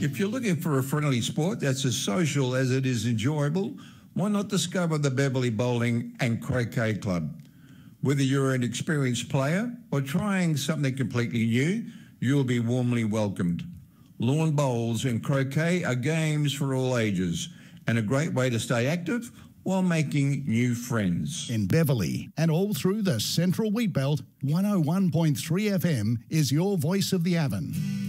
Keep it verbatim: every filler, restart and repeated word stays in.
If you're looking for a friendly sport that's as social as it is enjoyable, why not discover the Beverley Bowling and Croquet Club? Whether you're an experienced player or trying something completely new, you'll be warmly welcomed. Lawn bowls and croquet are games for all ages and a great way to stay active while making new friends. In Beverley and all through the Central Wheatbelt, one oh one point three F M is your voice of the Avon.